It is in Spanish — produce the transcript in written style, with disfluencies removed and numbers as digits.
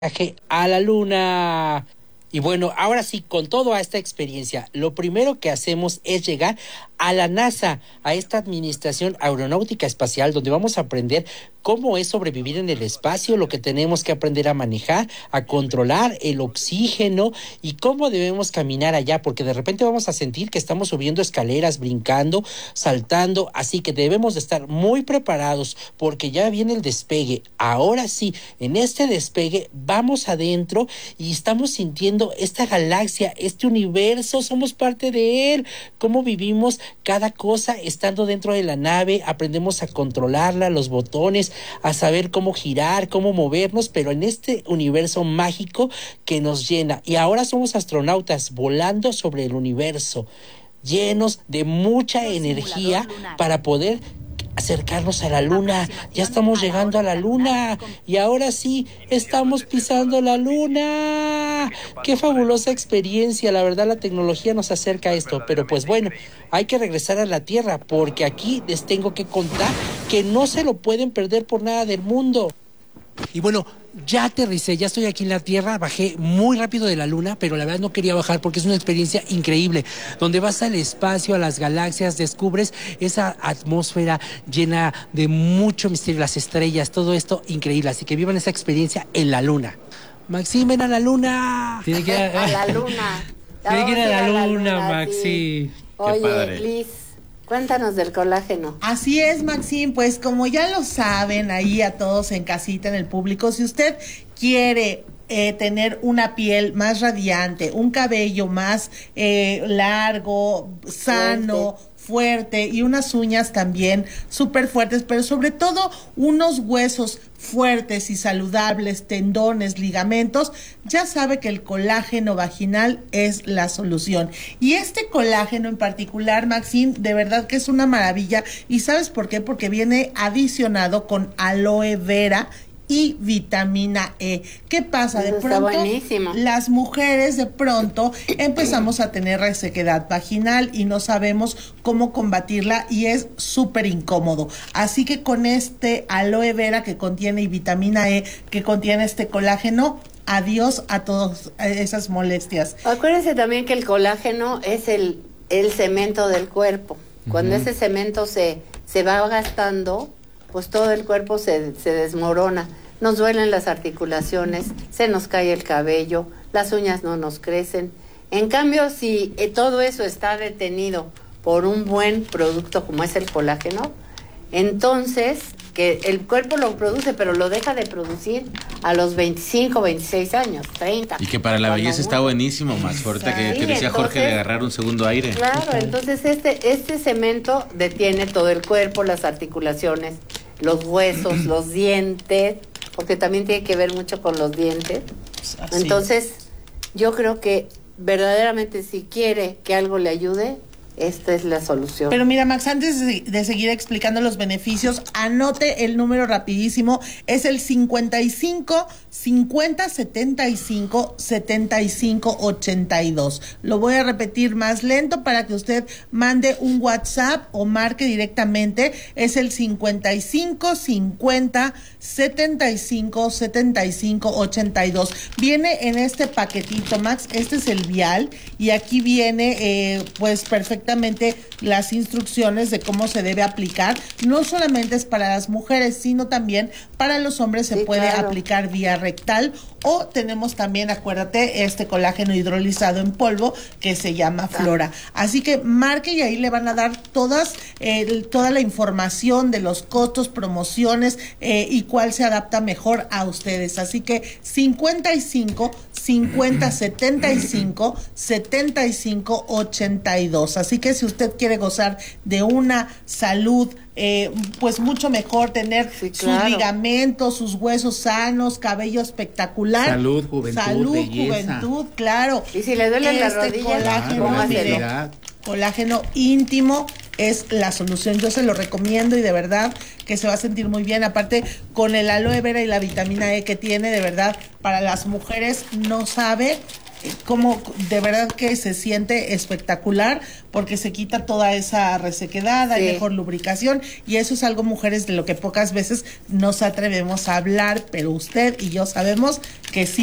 viaje a la luna. Y bueno, ahora sí, con toda esta experiencia, lo primero que hacemos es llegar a la NASA, a esta Administración Aeronáutica Espacial, donde vamos a aprender cómo es sobrevivir en el espacio, lo que tenemos que aprender a manejar, a controlar el oxígeno y cómo debemos caminar allá, porque de repente vamos a sentir que estamos subiendo escaleras, brincando, saltando, así que debemos de estar muy preparados porque ya viene el despegue. Ahora sí, en este despegue vamos adentro y estamos sintiendo esta galaxia, este universo, somos parte de él, cómo vivimos cada cosa estando dentro de la nave, aprendemos a controlarla, los botones, a saber cómo girar, cómo movernos, pero en este universo mágico que nos llena. Y ahora somos astronautas volando sobre el universo, llenos de mucha energía para poder acercarnos a la luna. Ya estamos llegando a la luna y ahora sí estamos pisando la luna. Qué fabulosa experiencia, la verdad la tecnología nos acerca a esto, pero pues bueno, hay que regresar a la Tierra porque aquí les tengo que contar que no se lo pueden perder por nada del mundo. Y bueno, ya aterricé, ya estoy aquí en la Tierra, bajé muy rápido de la Luna, pero la verdad no quería bajar porque es una experiencia increíble, donde vas al espacio, a las galaxias, descubres esa atmósfera llena de mucho misterio, las estrellas, todo esto increíble, así que vivan esa experiencia en la Luna. Maxim, ven a la Luna. Tiene que ir a la Luna. Tiene que ir a la Luna, Maxi. Oye, Liz, cuéntanos del colágeno. Así es, Maxim, pues como ya lo saben ahí a todos en casita, en el público, si usted quiere tener una piel más radiante, un cabello más largo, sano, fuerte y unas uñas también súper fuertes, pero sobre todo unos huesos fuertes y saludables, tendones, ligamentos, ya sabe que el colágeno vaginal es la solución. Y este colágeno en particular, Maxine, de verdad que es una maravilla. ¿Y sabes por qué? Porque viene adicionado con aloe vera y vitamina E. ¿Qué pasa? De pronto, las mujeres de pronto empezamos a tener resequedad vaginal y no sabemos cómo combatirla y es súper incómodo. Así que con este aloe vera que contiene y vitamina E que contiene este colágeno, adiós a todas esas molestias. Acuérdense también que el colágeno es el cemento del cuerpo. Cuando ese cemento se va gastando, pues todo el cuerpo se desmorona. Nos duelen las articulaciones, se nos cae el cabello, las uñas no nos crecen. En cambio, si todo eso está detenido por un buen producto como es el colágeno, entonces, que el cuerpo lo produce, pero lo deja de producir a los 25, 26 años, 30. Y que para la belleza está buenísimo, Max. Ahorita que decía Jorge de agarrar un segundo aire. Claro, entonces este cemento detiene todo el cuerpo, las articulaciones, los huesos, los dientes, porque también tiene que ver mucho con los dientes. Entonces, yo creo que verdaderamente si quiere que algo le ayude, esta es la solución. Pero mira, Max, antes de seguir explicando los beneficios, anote el número rapidísimo, es el 55 50 75 75 82. Lo voy a repetir más lento para que usted mande un WhatsApp o marque directamente, es el 55 50 75 75 82. Viene en este paquetito, Max, este es el vial y aquí viene pues perfectamente las instrucciones de cómo se debe aplicar. No solamente es para las mujeres, sino también para los hombres. Se puede aplicar vía rectal o tenemos también, acuérdate, este colágeno hidrolizado en polvo que se llama Flora. Así que marque y ahí le van a dar toda la información de los costos, promociones y cuál se adapta mejor a ustedes. Así que 55 50 75 75 82. Así que si usted quiere gozar de una salud pues mucho mejor, tener sus ligamentos, sus huesos sanos, cabello espectacular, salud, juventud, claro. Y si le duele la rodilla, colágeno íntimo es la solución. Yo se lo recomiendo y de verdad que se va a sentir muy bien. Aparte, con el aloe vera y la vitamina E que tiene, de verdad, para las mujeres no sabe como de verdad que se siente espectacular porque se quita toda esa resequedad, hay mejor lubricación y eso es algo, mujeres, de lo que pocas veces nos atrevemos a hablar, pero usted y yo sabemos que sí